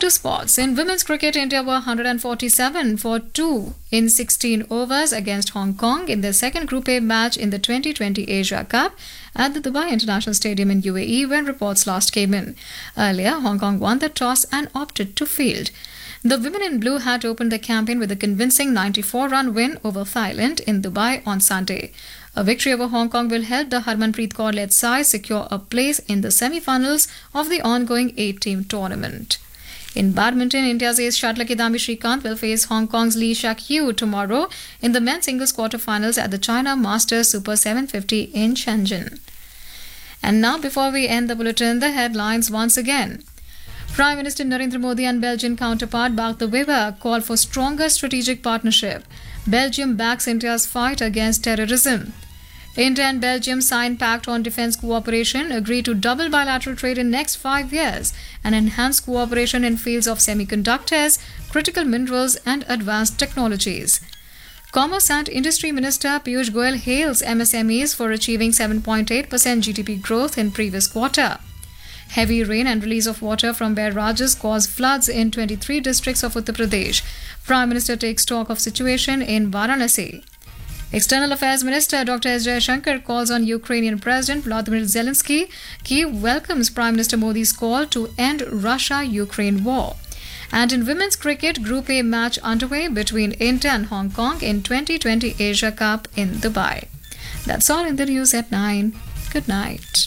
to sports. In women's cricket, India were 147 for 2 in 16 overs against Hong Kong in their second Group A match in the 2020 Asia Cup at the Dubai International Stadium in UAE when reports last came in. Earlier, Hong Kong won the toss and opted to field. The women in blue had opened the campaign with a convincing 94-run win over Thailand in Dubai on Sunday. A victory over Hong Kong will help the Harmanpreet Kaur-led side secure a place in the semi-finals of the ongoing 8-team tournament. In badminton, India's ace shuttler Kidambi Srikanth will face Hong Kong's Lee Shak-Yu tomorrow in the men's singles quarter-finals at the China Masters Super 750 in Shenzhen. And now, before we end the bulletin, the headlines once again. Prime Minister Narendra Modi and Belgian counterpart Bart de Wever call for stronger strategic partnership. Belgium backs India's fight against terrorism. India and Belgium sign pact on defence cooperation, agree to double bilateral trade in next 5 years and enhance cooperation in fields of semiconductors, critical minerals and advanced technologies. Commerce and Industry Minister Piyush Goyal hails MSMEs for achieving 7.8% GDP growth in previous quarter. Heavy rain and release of water from barrages caused floods in 23 districts of Uttar Pradesh. Prime Minister takes stock of situation in Varanasi. External Affairs Minister Dr. S. Jaishankar calls on Ukrainian President Vladimir Zelensky. Kyiv welcomes Prime Minister Modi's call to end Russia-Ukraine war. And in women's cricket, Group A match underway between India and Hong Kong in 2020 Asia Cup in Dubai. That's all in the news at 9. Good night.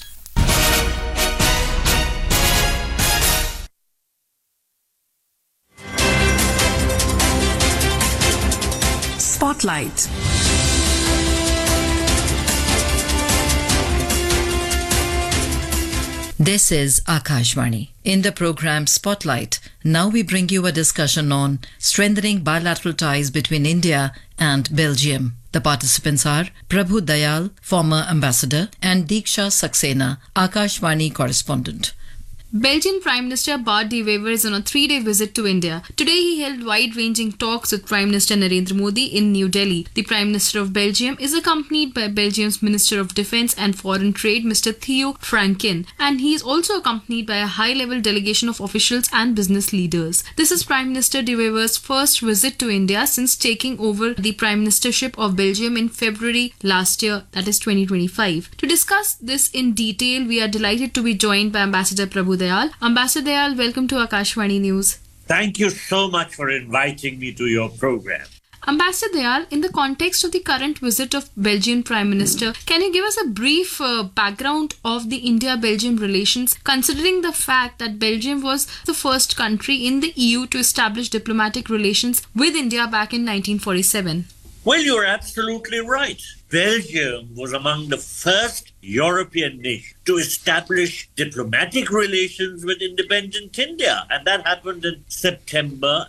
Spotlight. This is Akashvani. In the program Spotlight, now we bring you a discussion on strengthening bilateral ties between India and Belgium. The participants are Prabhu Dayal, former ambassador, and Diksha Saxena, Akashvani correspondent. Belgian Prime Minister Bart de Wever is on a 3-day visit to India. Today he held wide-ranging talks with Prime Minister Narendra Modi in New Delhi. The Prime Minister of Belgium is accompanied by Belgium's Minister of Defence and Foreign Trade, Mr. Theo Franken, and he is also accompanied by a high-level delegation of officials and business leaders. This is Prime Minister de Wever's first visit to India since taking over the Prime Ministership of Belgium in February last year, that is 2025. To discuss this in detail, we are delighted to be joined by Ambassador Prabhu Dayal. Ambassador Dayal, welcome to Akashvani News. Thank you so much for inviting me to your program. Ambassador Dayal, in the context of the current visit of Belgian Prime Minister, can you give us a brief background of the India-Belgium relations, considering the fact that Belgium was the first country in the EU to establish diplomatic relations with India back in 1947? Well, you're absolutely right. Belgium was among the first European nations to establish diplomatic relations with independent India, and that happened in September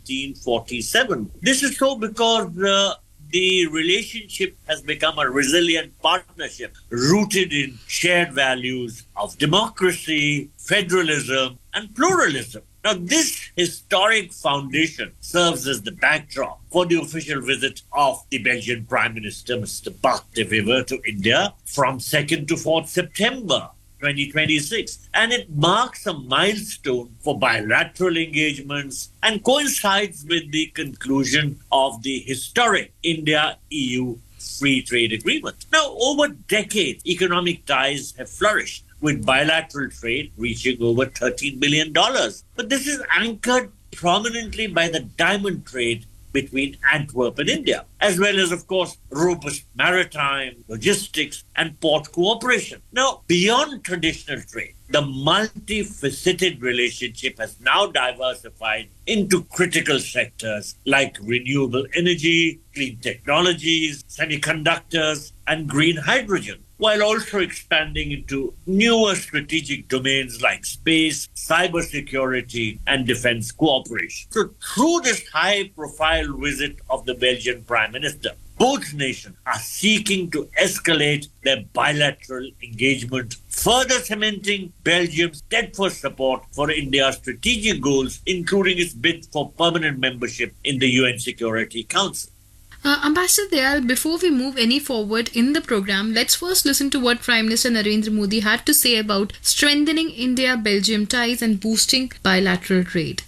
1947. This is so because the relationship has become a resilient partnership rooted in shared values of democracy, federalism, and pluralism. Now, this historic foundation serves as the backdrop for the official visit of the Belgian Prime Minister, Mr. Bart de Wever, to India from 2nd to 4th September 2026. And it marks a milestone for bilateral engagements and coincides with the conclusion of the historic India-EU Free Trade Agreement. Now, over decades, economic ties have flourished, with bilateral trade reaching over $13 billion. But this is anchored prominently by the diamond trade between Antwerp and India, as well as, of course, robust maritime, logistics, and port cooperation. Now, beyond traditional trade, the multifaceted relationship has now diversified into critical sectors like renewable energy, clean technologies, semiconductors, and green hydrogen, while also expanding into newer strategic domains like space, cybersecurity, and defense cooperation. So through this high-profile visit of the Belgian Prime Minister, both nations are seeking to escalate their bilateral engagement, further cementing Belgium's steadfast support for India's strategic goals, including its bid for permanent membership in the UN Security Council. Ambassador Dayal, before we move any forward in the program, let's first listen to what Prime Minister Narendra Modi had to say about strengthening India-Belgium ties and boosting bilateral trade.